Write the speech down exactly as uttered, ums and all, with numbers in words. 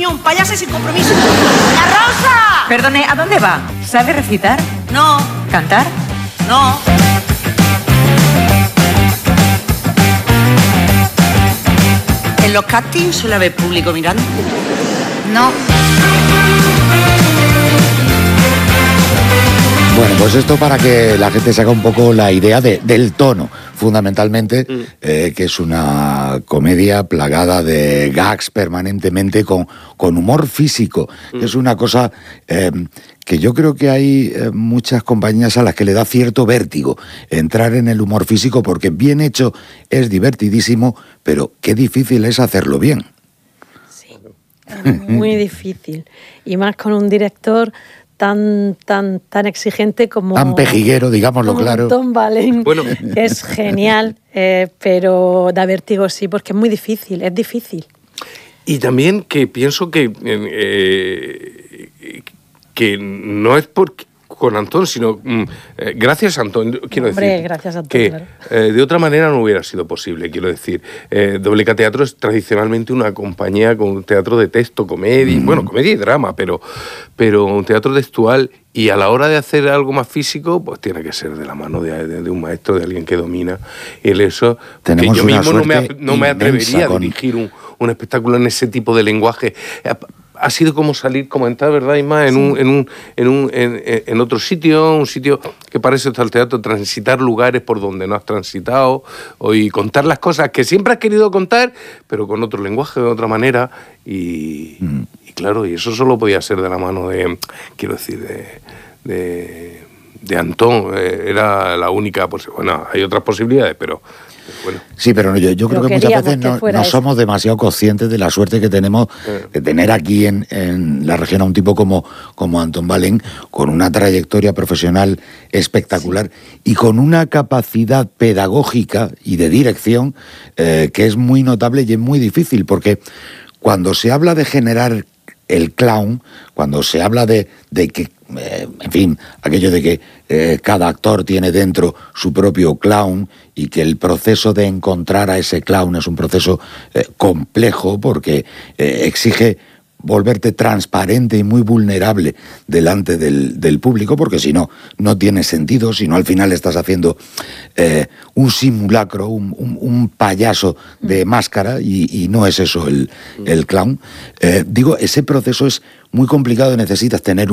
opinión, payasa sin compromiso. ¡La Rosa! Perdone, ¿a dónde va? ¿Sabe recitar? No. ¿Cantar? No. ¿En los castings suele haber público mirando? No. Bueno, pues esto para que la gente se haga un poco la idea de, del tono, fundamentalmente, mm. eh, que es una comedia plagada de gags permanentemente con, con humor físico, mm. que es una cosa eh, que yo creo que hay eh, muchas compañías a las que le da cierto vértigo entrar en el humor físico, porque bien hecho es divertidísimo, pero qué difícil es hacerlo bien. Sí, es muy difícil, y más con un director tan tan tan exigente como... Tan pejiguero, digámoslo claro. Tom Valén, bueno. Que es genial, eh, pero da vértigo, sí, porque es muy difícil, es difícil. Y también que pienso que, eh, que no es porque con Antón, sino mm, eh, gracias a Antón, quiero Hombre, decir gracias a Antón, que claro. eh, de otra manera no hubiera sido posible, quiero decir. Eh, Dobleca Teatro es tradicionalmente una compañía con un teatro de texto, comedia, mm. bueno, comedia y drama, pero, pero un teatro textual, y a la hora de hacer algo más físico, pues tiene que ser de la mano de, de, de un maestro, de alguien que domina el eso. Tenemos yo una mismo no me, no me atrevería con... a dirigir un, un espectáculo en ese tipo de lenguaje. Ha sido como salir, comentar, ¿verdad, Isma? En, sí. un, en, un, en, un, en, en otro sitio, un sitio que para eso está el teatro, transitar lugares por donde no has transitado, o, y contar las cosas que siempre has querido contar, pero con otro lenguaje, de otra manera, y, mm. y claro, y eso solo podía ser de la mano de, quiero decir, de, de, de Antón, eh, era la única posibilidad. Bueno, hay otras posibilidades, pero... Bueno. Sí, pero yo, yo creo que muchas veces no, no somos demasiado conscientes de la suerte que tenemos eh. de tener aquí en, en la región a un tipo como, como Antón Valén, con una trayectoria profesional espectacular, sí. y con una capacidad pedagógica y de dirección eh, que es muy notable y es muy difícil, porque cuando se habla de generar el clown, cuando se habla de, de que, eh, en fin, aquello de que eh, cada actor tiene dentro su propio clown, y que el proceso de encontrar a ese clown es un proceso eh, complejo, porque eh, exige volverte transparente y muy vulnerable delante del, del público, porque si no, no tiene sentido, si no al final estás haciendo eh, un simulacro, un, un, un payaso de máscara, y, y no es eso el, el clown. Eh, digo, ese proceso es muy complicado, necesitas tener